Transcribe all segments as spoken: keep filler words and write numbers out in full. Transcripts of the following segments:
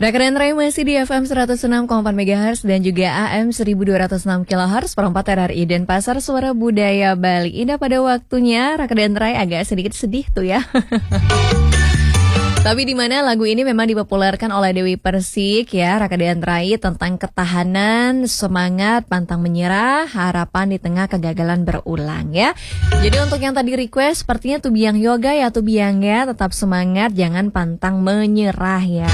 Raka dan Ray masih di F M seratus enam koma empat megahertz dan juga A M seribu dua ratus enam kilohertz perempat R R I dan Pasar Suara Budaya Bali. Indah pada waktunya, Raka dan Ray agak sedikit sedih tuh ya. Tapi di mana lagu ini memang dipopulerkan oleh Dewi Persik ya, Raka dan Ray, tentang ketahanan, semangat, pantang menyerah, harapan di tengah kegagalan berulang ya. Jadi untuk yang tadi request, sepertinya Tubiang Yoga ya Tubiang ya, tetap semangat, jangan pantang menyerah ya.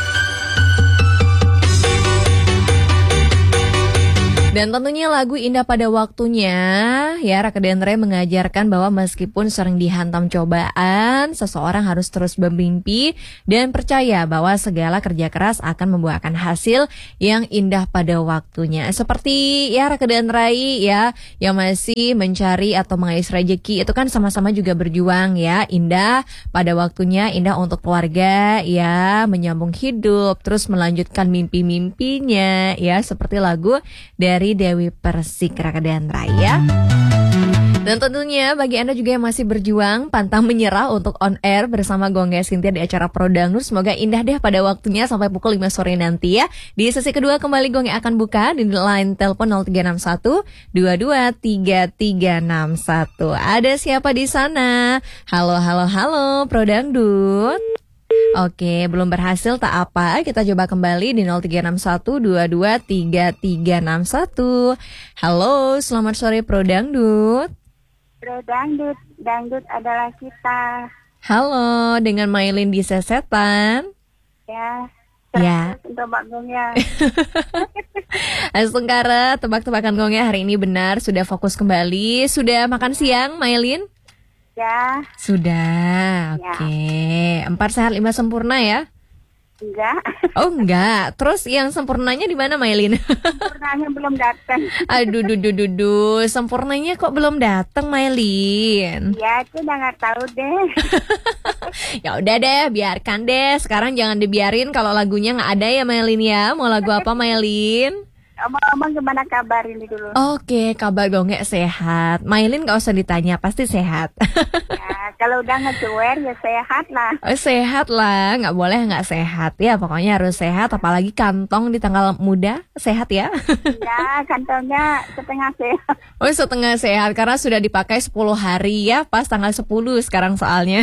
Dan tentunya lagu Indah pada waktunya ya, Raka dan Ray mengajarkan bahwa meskipun sering dihantam cobaan, seseorang harus terus bermimpi dan percaya bahwa segala kerja keras akan membuahkan hasil yang indah pada waktunya. Seperti ya Raka dan Ray ya, yang masih mencari atau mengais rezeki, itu kan sama-sama juga berjuang ya. Indah pada waktunya, indah untuk keluarga ya, menyambung hidup, terus melanjutkan mimpi-mimpinya ya, seperti lagu dari dari Dewi Persik, Raka dan Ray ya. Dan tentunya bagi Anda juga yang masih berjuang, pantang menyerah untuk on air bersama Gongga Cynthia di acara Pro Dangdut. Semoga indah deh pada waktunya sampai pukul lima sore nanti ya. Di sesi kedua kembali Gongga akan buka di line telepon nol tiga enam satu dua dua tiga tiga enam satu. Ada siapa di sana? Halo, halo, halo Pro Dangdut. Oke, belum berhasil tak apa, kita coba kembali di nol tiga enam satu dua dua tiga tiga enam satu. Halo, selamat sore Pro Dangdut. Pro Dangdut, Dangdut adalah kita. Halo, dengan Maylin di Sesetan. Ya, ya. Untuk Mbak Gongga. Astungkara, tebak-tebakan Gongga hari ini benar, sudah fokus kembali. Sudah makan siang, Maylin? Ya. Sudah, oke. Okay. Empat sehat lima sempurna ya? Enggak. Oh enggak. Terus yang sempurnanya di mana, Maylin? Sempurnanya belum datang. Aduh, duh, duh, duh, duh. Sempurnanya kok belum datang, Maylin? Ya, itu udah nggak tahu deh. Ya udah deh, biarkan deh. Sekarang jangan dibiarin kalau lagunya nggak ada ya, Maylin ya. Mau lagu apa, Maylin? Omong-omong gimana kabar ini dulu? Oke, kabar Gongga sehat. Maylin gak usah ditanya, pasti sehat. Ya, kalau udah ngejuer ya sehat lah. Oh, sehat lah, gak boleh gak sehat ya. Pokoknya harus sehat, apalagi kantong di tanggal muda, sehat ya. Ya, kantongnya setengah sehat. Oh, setengah sehat, karena sudah dipakai sepuluh hari ya, pas tanggal sepuluh sekarang soalnya.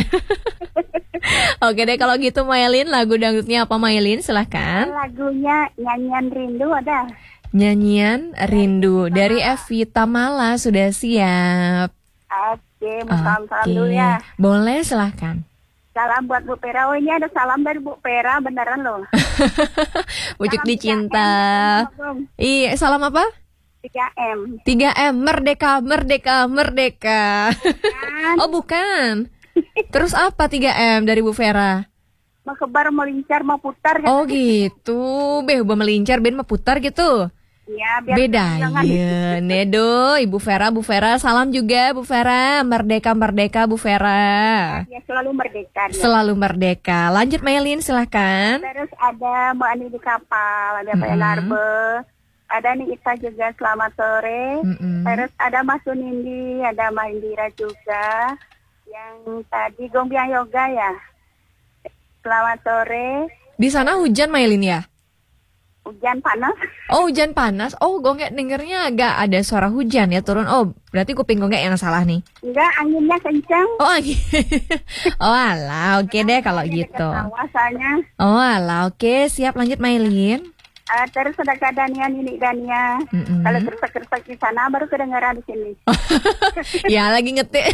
Oke deh, kalau gitu Maylin, lagu dangdutnya apa Maylin? Silahkan. Lagunya Nyanyian Rindu ada. Nyanyian Rindu dari Evi Tamala, sudah siap. Oke, salam-salam dulu ya. Boleh, silahkan. Salam buat Bu Pera. Oh, ini ada salam dari Bu Pera, beneran loh. Bujuk dicinta. Iya, salam apa? tiga M. tiga M, merdeka, merdeka, merdeka. Bukan. Oh, bukan. Terus apa tiga M dari Bu Vera? Mau kebar, mau lincar, mau putar. Oh gitu, beh, mau melincar, ben mau putar gitu. Ya, biar beda ya, Nedo, Ibu Vera, Bu Vera, salam juga Bu Vera, merdeka, merdeka Bu Vera. Ya, selalu merdeka. Ya. Selalu merdeka. Lanjut Maylin, silahkan. Terus ada Mbak Ani di kapal, ada Pak Larbe, ada nih Ita juga, selamat sore. Mm-hmm. Terus ada Mas Sunindi, ada Mbak Indira juga. Yang tadi Gongbiang Yoga ya. Selamat sore. Di sana hujan Maylin ya? Hujan panas. Oh, hujan panas. Oh, Gongga dengernya agak ada suara hujan ya turun. Oh, berarti kuping Gongga yang salah nih. Enggak, anginnya kencang. Oh, angin. Oh, alah, oke okay deh kalau gitu. Awasannya. Oh, alah, oke, okay. Siap, lanjut Maylin. Uh, terus ada Kak Dania, Nini Dania. Mm-hmm. Kalau kerusak-kerusak di sana baru kedengaran di sini. Ya, lagi ngetik.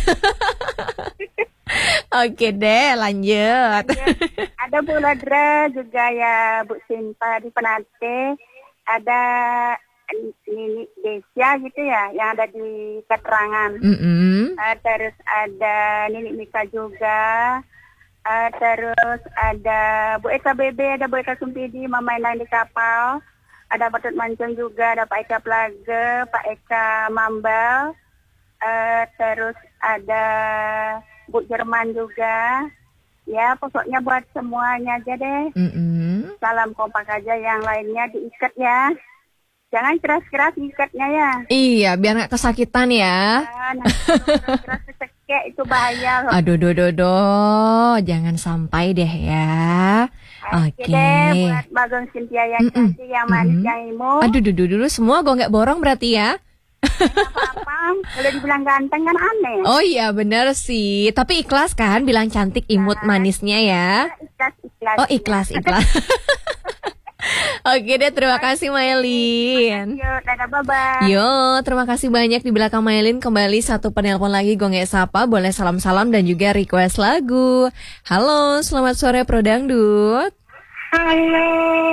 Oke deh, lanjut. Ada Bu Ladra juga ya, Bu Sinta di Penate. Ada Nini Desia gitu ya, yang ada di keterangan. Mm-hmm. Uh, terus ada Nini Mika juga. Uh, terus ada Bu Eka B B, ada Bu Eka Sumpidi, Mama Ina di kapal. Ada Pak Tut Mancung juga, ada Pak Eka Plage, Pak Eka Mambal. Uh, terus ada Bu Jerman juga. Ya, pokoknya buat semuanya aja deh. Mm-hmm. Salam kompak aja, yang lainnya diikat ya. Jangan keras-keras ikatnya ya. Iya, biar nggak kesakitan ya. Ya, nanti keras-keras kecekek itu bahaya loh. Aduh, do, do, do. Jangan sampai deh ya. Oke. deh buat Bagong Cynthia yang Mm-mm. cantik, yang manis, Mm-mm. yang imut. Aduh, dulu dulu semua gue nggak borong berarti ya. Nggak apa-apa. Kalau dibilang ganteng kan aneh. Oh iya bener sih. Tapi ikhlas kan bilang cantik, imut, manisnya ya. Ikhlas, ikhlas. Oh ikhlas, ikhlas. Oke deh, terima kasih Maylin. Yuk, dadah, bye-bye. Yo, terima kasih banyak di belakang Maylin. Kembali satu penelpon lagi Gongek Sapa. Boleh salam-salam dan juga request lagu. Halo, selamat sore Pro Dangdut. Halo.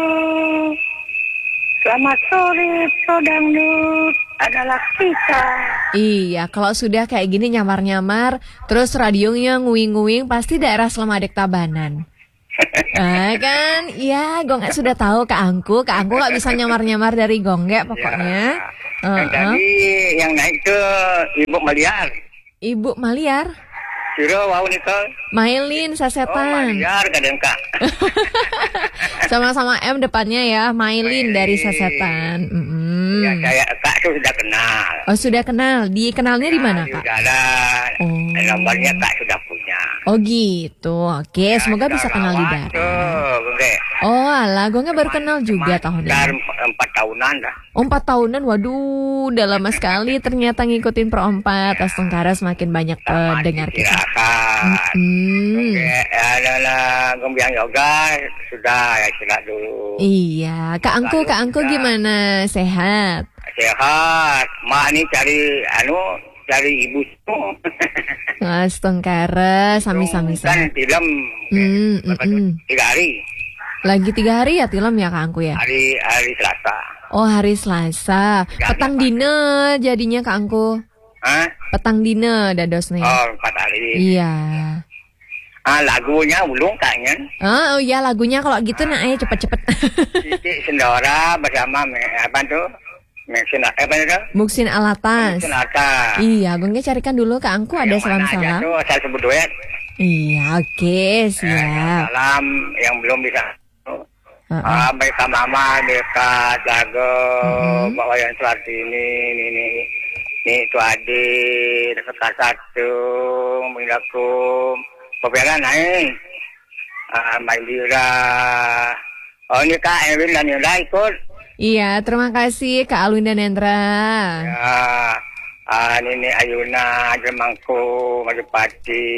Selamat sore, Pro Dangdut. Adalah kita. Iya, kalau sudah kayak gini nyamar-nyamar, terus radionya nguing-nguing, pasti daerah Selamadek Tabanan. Ah kan, iya Gonggek sudah tahu Kak Angku, Kak Angku nggak bisa nyamar-nyamar dari Gonggek pokoknya. Ya, yang Uh-uh. tadi yang naik ke Ibu Maliar. Ibu Maliar, Siro wau nih ke. Maylin Oh Sasetan, Maliar kadang kak. sama-sama M depannya ya, Maylin dari Sasetan. Mm-mm. Ya saya kak tuh sudah kenal. Oh sudah kenal, dikenalnya di mana Kak? Sudah ada. Oh. Nomornya kak sudah punya. Oh gitu, oke, semoga sudah bisa kenal di lawat darat. tuh, Gonggek. Oh alah, Gonggek baru kenal juga tahun Sekitar ini. empat tahunan dah. Oh, empat tahunan, waduh, udah lama sekali ternyata ngikutin Pro empat. Astengkara semakin banyak pendengar kita. Istirahat. Hmm, Gonggek adalah Gombiang Yoga sudah ya istirahat dulu. iya, Kak Angku, Kak Angku gimana? Sehat? Sehat. Mak ni cari anu cari ibu tu. Astengkara, sami-sami Kan sehat. film Hmm, berapa mm, tu? mm. tiga hari. Lagi tiga hari ya tilam ya Kak Angku ya? Hari hari Selasa. Oh hari Selasa, petang dina jadinya Kak Angku. Hah? Petang dina dadosnya. Oh, empat hari. Iya. Ah, lagunya ulung kayaknya. Oh, oh iya lagunya kalau gitu nah ayo cepet-cepet. Titik Sendora bersama me- apa tu? Meksin apa itu? Muksin Alatas. Meksin Ata. Iya, Gonggek carikan dulu Kak Angku ada Yang mana aja salam-salam. tu saya sebut duet. Iya, oke, Eh, siap. salam yang belum bisa. Heeh. Ah, mereka mama, mereka jaga, Mm-mm. bawa yang seperti ini, ini, ini, ini itu adik, sekar satu, mengilakum, peperan naik, ah, Mailira, oh ini Kak Erwin dan Yudha ikut, Iya, terima kasih Kak Alwin dan Hendra. ya, ah, ini, ini Ayuna, Jemangku, Majapati,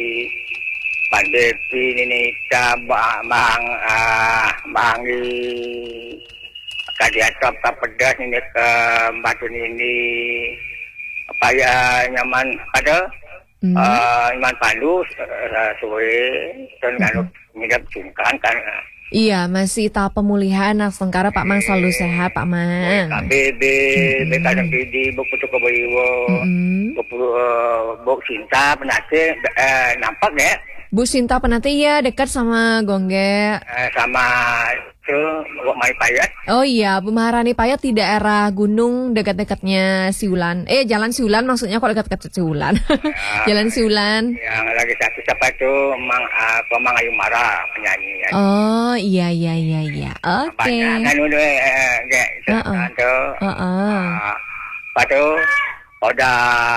Pak Devi, ini Ika, Bang, Bang, ah, Bangi, Kadiat Kap Pedas, ini ke Batu ini, apa ya, nyaman, ada, Hmm. ah, nyaman Pandu, uh, suwe, dan kan, mirip sungkan, kan, Iya, masih tahap pemulihan Astengkara Pak Mang selalu sehat Pak Mang. K B B, B K D P D, Buku Tuku Boiwo, Mm-mm. Buku, uh, Buku Cinta, Penate, eh, nampak ya, Bu Sinta Penate ya dekat sama Gonggek. eh, sama itu, Buku Mai Payat, Oh iya, Bu Maharani Payat di daerah gunung dekat-dekatnya Siulan. Eh, Jalan Siulan maksudnya kok dekat-dekat Siulan. Jalan Siulan. yang lagi satu siapa itu, Mang, uh, Mang Ayu Mara, penyanyi, ya. Oh, iya iya iya iya. Oke. Banyak kan udah, eh, kayak, itu, Uh-uh. kan tuh, Heeh. ah, apa tuh, Oda,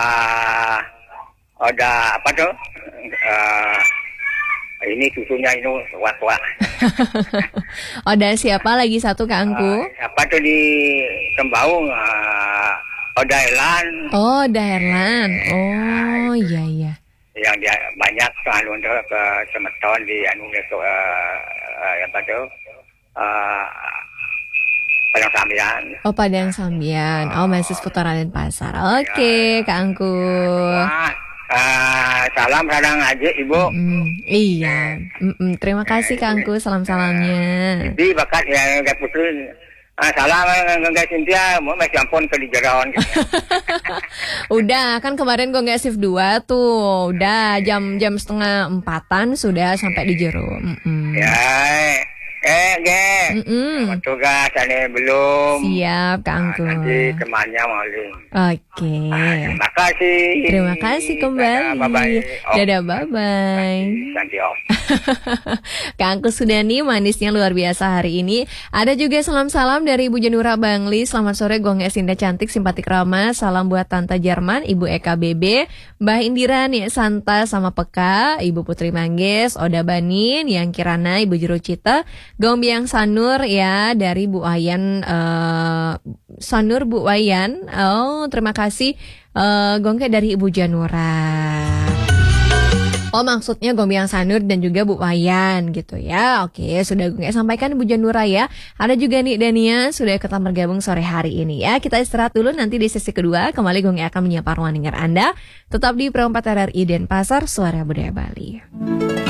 Oda, apa tuh, eh, ini susunya ini wak-wak. Oda siapa lagi satu Kak Angku? Ah, apa tuh di Tembaung, uh, Oda Elan, Oh, Daerlan. Oh, iya iya. yang dia banyak kan untuk ke Semeton di anu itu, uh, uh, apa tuh, uh, Padang Sambian. Oh, Padang Sambian. Oh, masih seputaran Denpasar. Oke, Kak Angku. Ah, ah, salam kadang aja ibu. Mm, iya. Mm-mm. Terima kasih Kak Angku salam-salamnya. Jadi bakat yang kayak putri. Ah, salam enggak Cynthia, mau masih ampun ke di Jerawan. Udah, kan kemarin gue nggak shift dua tuh. Udah jam jam setengah empatan sudah sampai di Jero. Mm-mm. Ya, eh Gek. Mm-mm. Selamat tugas, ini belum. Siap, Kak Ah, Angkut. nanti temannya maling. Oke. Ah, terima kasih. Terima kasih kembali. Dadah, bye-bye. Oh, Dadah, bye-bye. Nanti off. Kak Angkus sudah nih manisnya luar biasa hari ini. Ada juga salam-salam dari Ibu Janura Bangli. Selamat sore Gong Es Indah cantik, simpatik ramah. Salam buat Tante Jerman, Ibu Eka B B, Mbah Indira nih Santa sama Peka, Ibu Putri Mangges, Oda Banin, Yang Kirana, Ibu Jero Cita, Gombiang Sanur ya dari Bu Ayan, uh, Sanur Bu Wayan. Oh terima kasih uh, Gongke dari Ibu Janura. Oh maksudnya Gombiang Sanur dan juga Bu Wayan gitu ya. Oke sudah gue sampaikan Ibu Janura ya. Ada juga nih Dania sudah ikutan bergabung sore hari ini ya. Kita istirahat dulu, nanti di sesi kedua kembali gue akan menyapa ruang dengar Anda. Tetap di Pro empat R R I Denpasar, Suara Budaya Bali.